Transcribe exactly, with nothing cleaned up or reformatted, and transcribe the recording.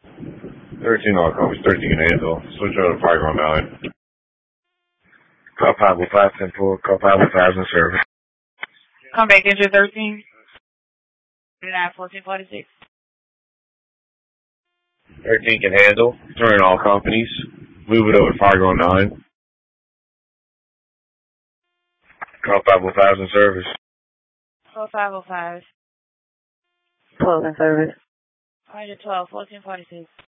thirteen all companies, thirteen can handle. Switch over to Fargo nine. Call Pablo five ten four, call Pablo five in service. Come back into thirteen. nine fourteen forty six. thirteen can handle. Turn all companies. Move it over to Fargo nine. Call five oh five in service. Call five oh five. twelve in service. All right, twelve, fourteen forty six.